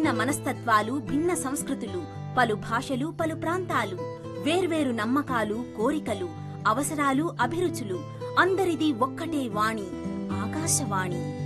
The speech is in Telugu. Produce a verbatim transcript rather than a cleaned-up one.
భిన్న మనస్తత్వాలు, భిన్న సంస్కృతులు, పలు భాషలు, పలు ప్రాంతాలు, వేర్వేరు నమ్మకాలు, కోరికలు, అవసరాలు, అభిరుచులు, అందరిది ఒక్కటే వాణి, ఆకాశవాణి.